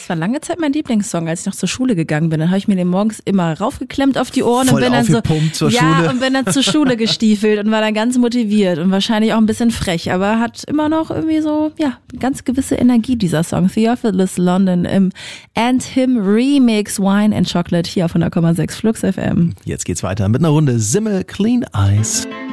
Das war lange Zeit mein Lieblingssong, als ich noch zur Schule gegangen bin. Dann habe ich mir den morgens immer raufgeklemmt auf die Ohren Voll und bin dann zur Schule. und bin dann zur Schule gestiefelt und war dann ganz motiviert und wahrscheinlich auch ein bisschen frech, aber hat immer noch irgendwie so, ja, ganz gewisse Energie, dieser Song. Theophilus London im And Him Remix Wine and Chocolate hier auf 100,6 Flux FM. Jetzt geht's weiter mit einer Runde Simmel Clean Eyes.